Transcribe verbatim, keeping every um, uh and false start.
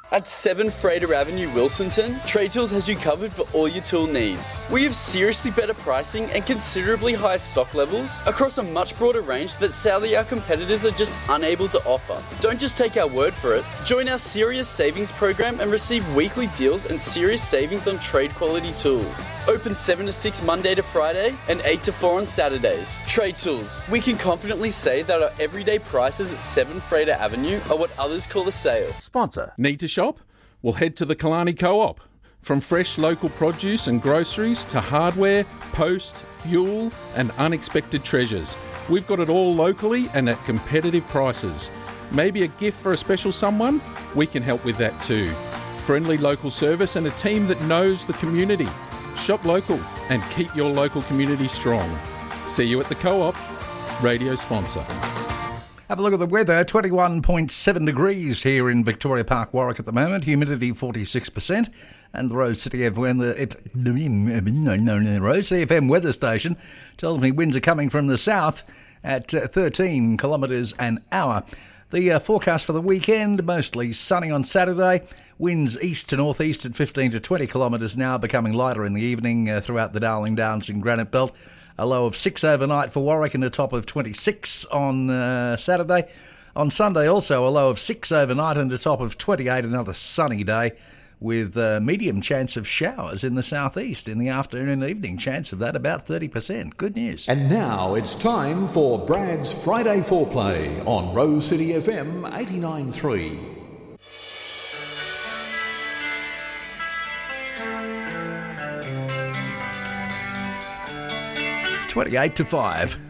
At seven Freighter Avenue, Wilsonton, Trade Tools has you covered for all your tool needs. We have seriously better pricing and considerably higher stock levels across a much broader range that sadly our competitors are just unable to offer. Don't just take our word for it. Join our Serious Savings program and receive weekly deals and serious savings on trade quality tools. Open seven to six Monday to Friday and eight to four on Saturdays. Trade Tools. We can confidently say that our everyday prices at seven Freighter Avenue are what others call a sale. Sponsor. Need to shop? Well, head to the Kalani Co-op. From fresh local produce and groceries to hardware, post, fuel and unexpected treasures. We've got it all locally and at competitive prices. Maybe a gift for a special someone? We can help with that too. Friendly local service and a team that knows the community. Shop local and keep your local community strong. See you at the Co-op. Radio sponsor. Have a look at the weather. twenty-one point seven degrees here in Victoria Park, Warwick at the moment. Humidity forty-six percent. And the Rose City F M, the Rose City F M weather station tells me winds are coming from the south at uh, thirteen kilometres an hour. The uh, forecast for the weekend, mostly sunny on Saturday. Winds east to northeast at fifteen to twenty kilometres an hour, becoming lighter in the evening uh, throughout the Darling Downs and Granite Belt. A low of six overnight for Warwick and a top of twenty-six on uh, Saturday. On Sunday also a low of six overnight and a top of twenty-eight, another sunny day with a medium chance of showers in the southeast in the afternoon and evening. Chance of that about thirty percent. Good news. And now it's time for Brad's Friday Foreplay on Rose City F M eighty-nine point three. twenty-eight to five.